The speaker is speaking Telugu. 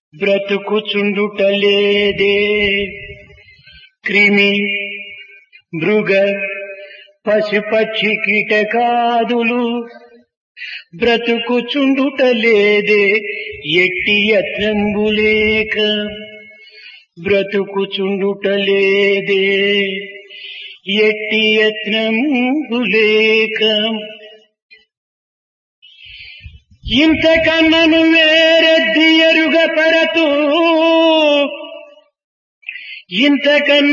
బ్రతుకుచుండుటలేదే క్రిమి మృగ పశుపక్షి కీటకాదులు బ్రతుకుచుండుటలేదే ఎట్టి యత్నంబులేక బ్రతుకుచుండుటలేదే ఎట్టి యత్నంబులేక ఇంతకన్నను వేరెద్ది ఎరుగ పరతూ ఇంతకన్న